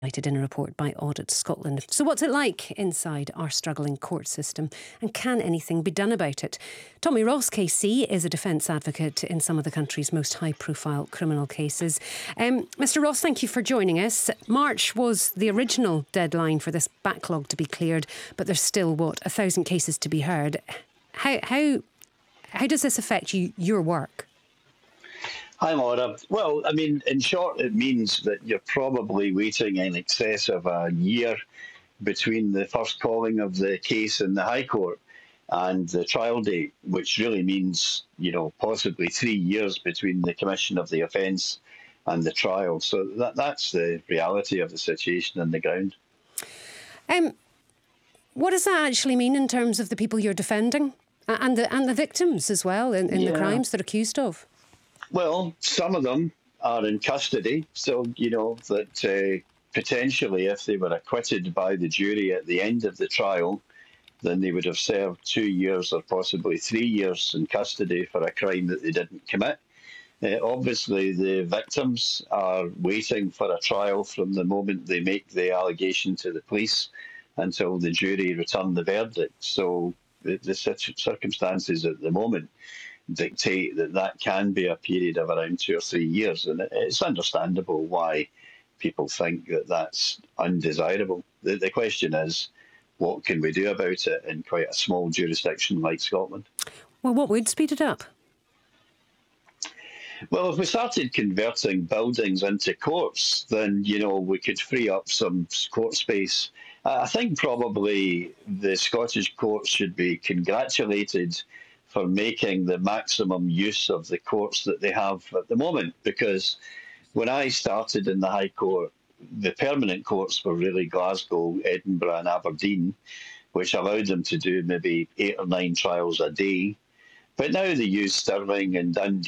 in a report by Audit Scotland. So what's it like inside our struggling court system, and can anything be done about it? Tommy Ross KC is a defence advocate in some of the country's most high-profile criminal cases. Mr Ross, thank you for joining us. March was the original deadline for this backlog to be cleared, but there's still, 1,000 cases to be heard. How does this affect your work? Hi, Maura. Well, I mean, in short, it means that you're probably waiting in excess of a year between the first calling of the case in the High Court and the trial date, which really means, possibly 3 years between the commission of the offence and the trial. So that's the reality of the situation on the ground. What does that actually mean in terms of the people you're defending and the victims as well in the crimes they're accused of? Well, some of them are in custody, so that potentially if they were acquitted by the jury at the end of the trial, then they would have served 2 years or possibly 3 years in custody for a crime that they didn't commit. Obviously, the victims are waiting for a trial from the moment they make the allegation to the police until the jury return the verdict. So the circumstances at the moment dictate that can be a period of around 2 or 3 years, and it's understandable why people think that that's undesirable. The question is, what can we do about it in quite a small jurisdiction like Scotland? Well, what would speed it up? Well, if we started converting buildings into courts, then, we could free up some court space. I think probably the Scottish courts should be congratulated for making the maximum use of the courts that they have at the moment. Because when I started in the High Court, the permanent courts were really Glasgow, Edinburgh and Aberdeen, which allowed them to do maybe 8 or 9 trials a day. But now they use Stirling and Dundee